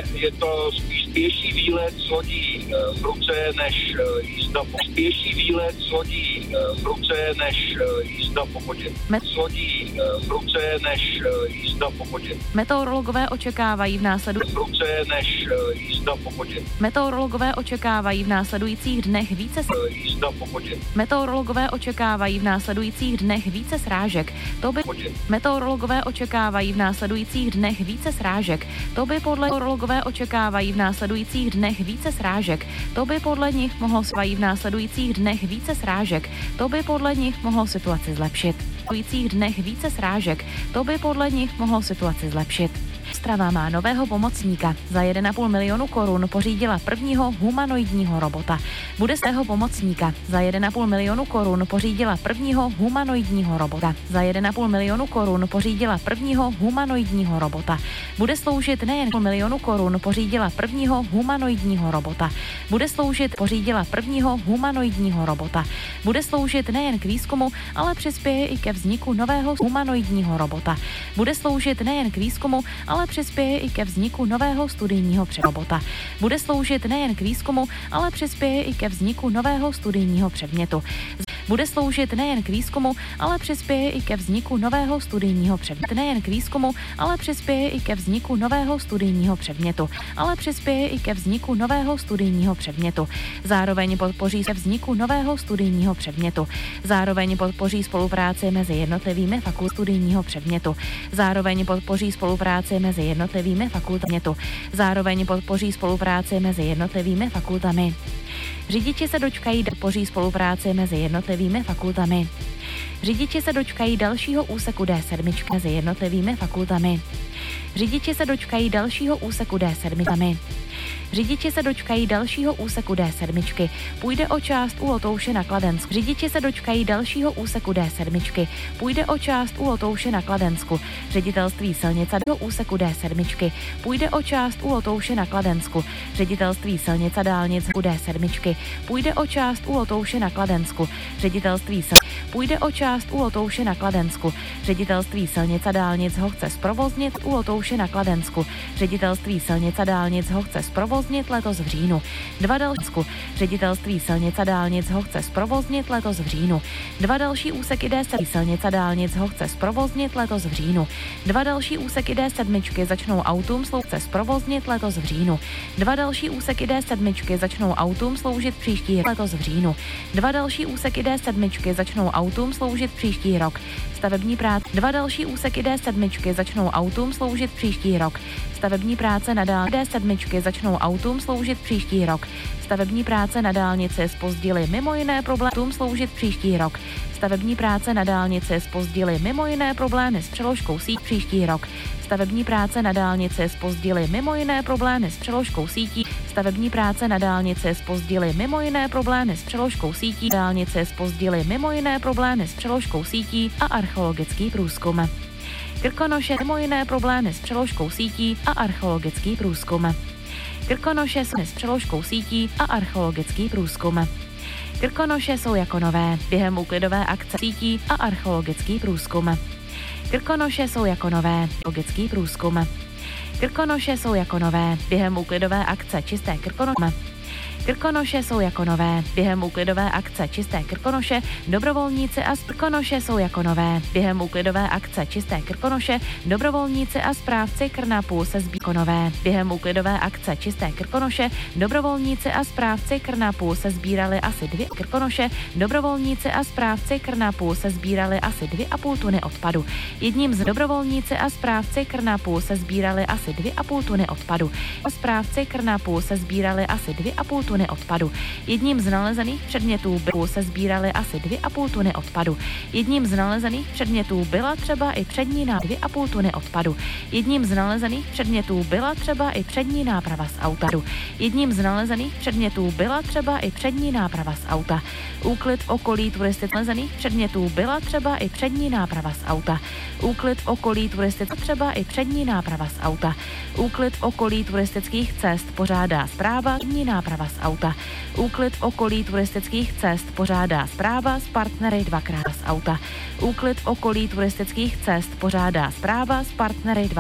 je to spíš pěší výlet s lodí v ruce, než jízda po pěší výlet s lodí v ruce, než jízda po vodě. S lodí v ruce, než jízda po vodě. Meteorologové očekávají v následujících dnech více jízda po vodě. Meteorologové očekávají v následujících dnech více srážek. Meteorologové očekávají v následujících dnech více srážek. To by podle meteorologové očekávají v následujících dnech více srážek. To by podle nich mohlo v následujících dnech více srážek. To by podle nich mohlo situaci zlepšit. Ostrava má nového pomocníka. Za 1,5 milionu korun pořídila prvního humanoidního robota. Bude z tého pomocníka. Za 1,5 milionu korun pořídila prvního humanoidního robota. Za 1,5 milionu korun pořídila prvního humanoidního robota. Bude sloužit nejen milionu korun pořídila prvního humanoidního robota. Bude sloužit pořídila prvního humanoidního robota. Bude sloužit nejen k výzkumu, ale přispěje i ke vzniku nového humanoidního robota. Bude sloužit nejen k výzkumu, ale přispěje i ke vzniku nového studijního robota. Bude sloužit nejen k výzkumu, ale přispěje i ke vzniku nového studijního předmětu. Bude sloužit nejen k výzkumu, ale přispěje i ke vzniku nového studijního předmětu. Nejen k výzkumu, ale přispěje i ke vzniku nového studijního předmětu. Zároveň podpoří se vzniku nového studijního předmětu. Zároveň podpoří spolupráci mezi jednotlivými fakultami studijního předmětu. Zároveň podpoří spolupráci mezi jednotlivými fakultami. Zároveň podpoří spolupráci mezi jednotlivými fakultami. Řidiči se dočkají podpoří spolupráci mezi jednotlivými fakultami. Řidiči se dočkají dalšího úseku D7 mezi jednotlivými fakultami. Řidiči se dočkají dalšího úseku D7. Řidiči se dočkají dalšího úseku D7. Půjde o část u Lotouše na Kladensku. Řidiči se dočkají dalšího úseku D7. Půjde o část u Lotouše na Kladensku. Ředitelství silnice do úseku D7. Půjde o část u Lotouše na Kladensku. Ředitelství silnice dálnic u D7. Půjde o část u Lotouše na Kladensku. Ředitelství půjde o část u Lotouše na Kladensku. Ředitelství silnice dálnic ho chce zprovoznit u Lotouše na Kladensku. Ředitelství silnice dálnic ho chce zprovoznit letos v říjnu. Ředitelství silnice dálnic ho chce zprovoznit letos v říjnu. Dva další úseky D7 silnice dálnic ho chce zprovoznit letos v říjnu. Dva další úseky D7 začnou autům sloužit zprovoznit letos v říjnu. Dva další úseky D7 začnou autům sloužit příští letos v říjnu. Dva další úseky D7 začnou autům sloužit příští rok. Stavební práce. Dva další úseky D7 začnou autům sloužit příští rok. Stavební práce na D7 začnou autům sloužit příští rok. Stavební práce na dálnici zpozdily mimo jiné problémy sloužit příští rok. Stavební práce na dálnici zpozdily mimo jiné problémy s přeložkou sítí příští rok. Stavební práce na dálnici zpozdily mimo jiné problémy s přeložkou sítí. Stavební práce na dálnici zpozdily mimo jiné problémy s přeložkou sítí. Dálnice zpozdily mimo jiné problémy s přeložkou sítí a archeologický průzkum. Krkonoše mimo jiné problémy s přeložkou sítí a archeologický průzkum. Krkonoše s přeložkou sítí a archeologický průzkum. Krkonoše jsou jako nové během úklidové akce sítí a archeologický průzkum. Krkonoše jsou jako nové archeologický průzkum. Krkonoše jsou jako nové během úklidové akce čisté Krkonoše. Krkonoše jsou jako nové během úklidové akce čisté Krkonoše. Dobrovolníci a Krkonoše jsou jako nové během úklidové akce čisté Krkonoše. Dobrovolníci a správci Krnapu se nové během úklidové akce čisté Krkonoše. Dobrovolníci a správci Krnapu se sbírali asi 2 Krkonoše. Dobrovolníci a správci Krnapu se sbírali asi 2,5 tuny odpadu. Jedním z dobrovolníci a správci Krnapu se sbírali asi 2,5 tuny odpadu. Správci Krnapu se sbírali asi 2,5 tuny odpadu. Jedním z nalezených předmětů se sbírali asi 2,5 tuny odpadu. Jedním z nalezených předmětů byla třeba i přední náprava 2,5 tuny odpadu. Jedním z nalezených předmětů byla třeba i přední náprava z auta. Jedním z nalezených předmětů byla třeba i přední náprava z auta. Úklid v okolí turistických nalezených předmětů byla třeba i přední náprava z auta. Úklid v okolí turistických třeba i přední náprava z auta. Úklid v okolí turistických cest pořádá správa přední náprava z auta. Úklid v okolí turistických cest pořádá správa s partnery 2x z auta. Úklid v okolí turistických cest pořádá správa s partnery 2